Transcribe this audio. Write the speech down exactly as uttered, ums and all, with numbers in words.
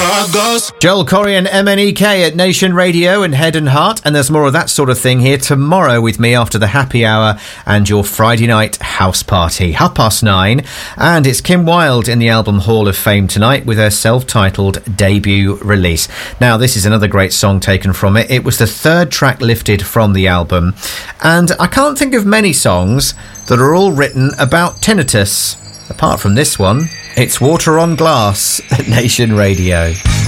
Joel Corey and M N E K at Nation Radio and Head and Heart, and there's more of that sort of thing here tomorrow with me after the happy hour and your Friday night house party, half past nine. And it's Kim Wilde in the Album Hall of Fame tonight with her self-titled debut release. Now, this is another great song taken from it. It was the third track lifted from the album, and I can't think of many songs that are all written about tinnitus. Apart from this one, it's Water on Glass at Nation Radio.